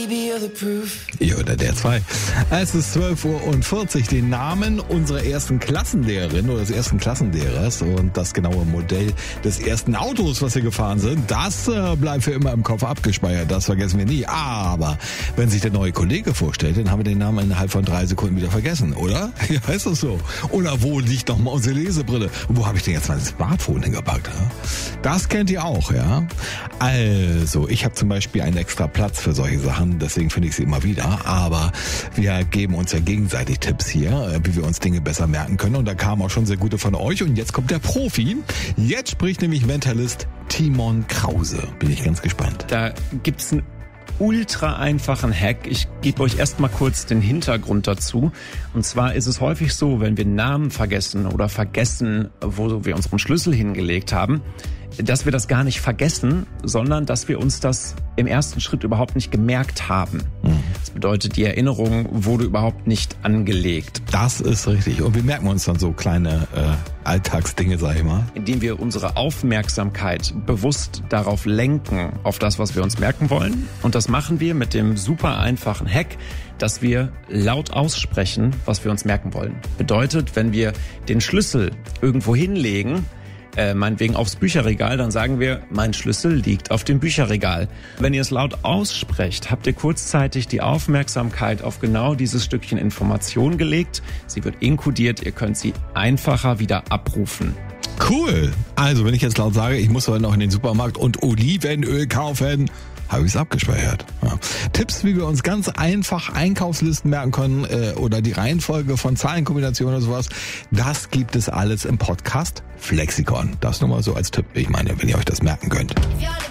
Ja, oder der 2. Es ist 12:40 Uhr. Den Namen unserer ersten Klassenlehrerin oder des ersten Klassenlehrers und das genaue Modell des ersten Autos, was wir gefahren sind, das bleibt für immer im Kopf abgespeichert. Das vergessen wir nie. Aber wenn sich der neue Kollege vorstellt, dann haben wir den Namen innerhalb von 3 Sekunden wieder vergessen, oder? Ja, ist das so? Oder wo liegt noch mal unsere Lesebrille? Und wo habe ich denn jetzt mein Smartphone hingepackt? Ja? Das kennt ihr auch, ja? Also, ich habe zum Beispiel einen extra Platz für solche Sachen, deswegen finde ich sie immer wieder. Aber wir geben uns ja gegenseitig Tipps hier, wie wir uns Dinge besser merken können. Und da kamen auch schon sehr gute von euch. Und jetzt kommt der Profi. Jetzt spricht nämlich Mentalist Timon Krause. Bin ich ganz gespannt. Da gibt's einen ultra einfachen Hack. Ich gebe euch erstmal kurz den Hintergrund dazu. Und zwar ist es häufig so, wenn wir Namen vergessen oder vergessen, wo wir unseren Schlüssel hingelegt haben, dass wir das gar nicht vergessen, sondern dass wir uns das im ersten Schritt überhaupt nicht gemerkt haben. Das bedeutet, die Erinnerung wurde überhaupt nicht angelegt. Das ist richtig. Und wie merken wir uns dann so kleine Alltagsdinge, sag ich mal? Indem wir unsere Aufmerksamkeit bewusst darauf lenken, auf das, was wir uns merken wollen. Und das machen wir mit dem super einfachen Hack, dass wir laut aussprechen, was wir uns merken wollen. Bedeutet, wenn wir den Schlüssel irgendwo hinlegen, meinetwegen aufs Bücherregal, dann sagen wir, mein Schlüssel liegt auf dem Bücherregal. Wenn ihr es laut aussprecht, habt ihr kurzzeitig die Aufmerksamkeit auf genau dieses Stückchen Information gelegt. Sie wird inkodiert, ihr könnt sie einfacher wieder abrufen. Cool. Also, wenn ich jetzt laut sage, ich muss heute noch in den Supermarkt und Olivenöl kaufen, habe ich es abgespeichert. Ja. Tipps, wie wir uns ganz einfach Einkaufslisten merken können oder die Reihenfolge von Zahlenkombinationen oder sowas, das gibt es alles im Podcast Flexikon. Das nur mal so als Tipp, ich meine, wenn ihr euch das merken könnt.